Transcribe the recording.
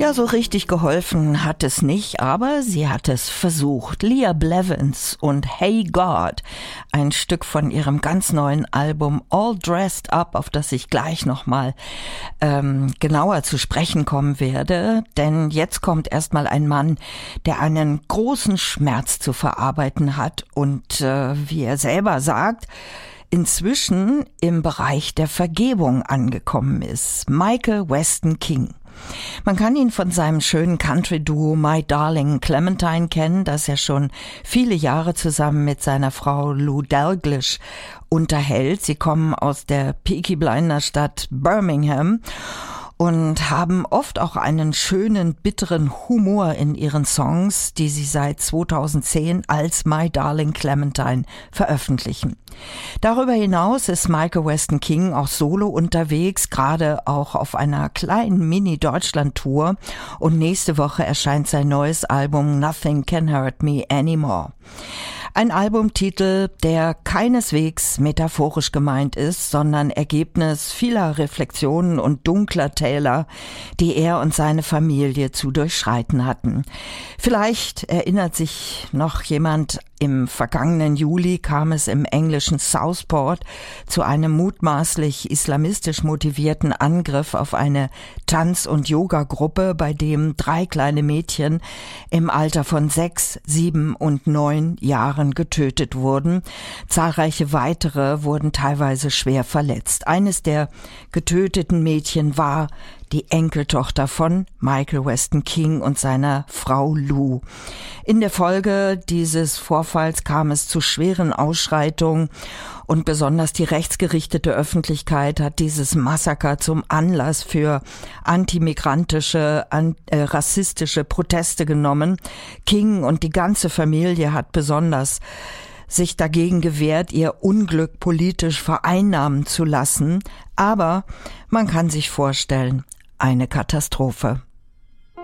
Ja, so richtig geholfen hat es nicht, aber sie hat es versucht. Leah Blevins und Hey God, ein Stück von ihrem ganz neuen Album All Dressed Up, auf das ich gleich nochmal genauer zu sprechen kommen werde. Denn jetzt kommt erstmal ein Mann, der einen großen Schmerz zu verarbeiten hat und wie er selber sagt, inzwischen im Bereich der Vergebung angekommen ist. Michael Weston King. Man kann ihn von seinem schönen Country-Duo My Darling Clementine kennen, das er schon viele Jahre zusammen mit seiner Frau Lou Dalglish unterhält. Sie kommen aus der Peaky Blinders Stadt Birmingham und haben oft auch einen schönen, bitteren Humor in ihren Songs, die sie seit 2010 als My Darling Clementine veröffentlichen. Darüber hinaus ist Michael Weston King auch solo unterwegs, gerade auch auf einer kleinen Mini-Deutschland-Tour, und nächste Woche erscheint sein neues Album Nothing Can Hurt Me Anymore. Ein Albumtitel, der keineswegs metaphorisch gemeint ist, sondern Ergebnis vieler Reflexionen und dunkler Täler, die er und seine Familie zu durchschreiten hatten. Vielleicht erinnert sich noch jemand, im vergangenen Juli kam es im englischen Southport zu einem mutmaßlich islamistisch motivierten Angriff auf eine Tanz- und Yoga-Gruppe, bei dem 3 kleine Mädchen im Alter von 6, 7 und 9 Jahren getötet wurden. Zahlreiche weitere wurden teilweise schwer verletzt. Eines der getöteten Mädchen war die Enkeltochter von Michael Weston King und seiner Frau Lou. In der Folge dieses Vorfalls kam es zu schweren Ausschreitungen und besonders die rechtsgerichtete Öffentlichkeit hat dieses Massaker zum Anlass für antimigrantische, rassistische Proteste genommen. King und die ganze Familie hat besonders sich dagegen gewehrt, ihr Unglück politisch vereinnahmen zu lassen. Aber man kann sich vorstellen, eine Katastrophe.